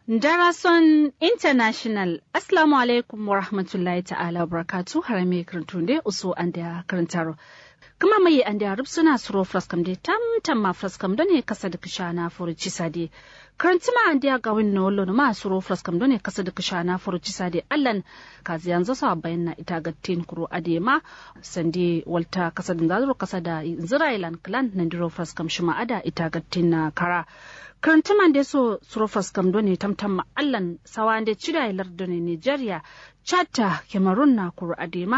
Darason International Assalamu alaikum wa rahmatullahi ta'ala wa barakatuh harame karantunde uso an da karantaro. Kuma mai an da rubsuna suro fraskam de tam ma fraskam don ne kasa da kishana furuci sade. Karantuma an da gawin na wallo ma suro fraskam don ne kasa da kishana furuci sade allan kazi yanzu sa bayyana ita ga tin kuro adema sande walta kasa da zaro kasa da Israelan clan nan diro fraskam shima ada ita ga tin na kara. Karantuman da so surofas kamdo ne tamtam ma'allan sawa da cida lardun Nigeria, Chata, Cameroon na kuru adema